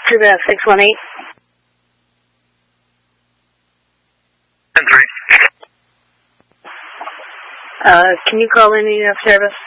To the 618. 10-3. Can you call in EF service?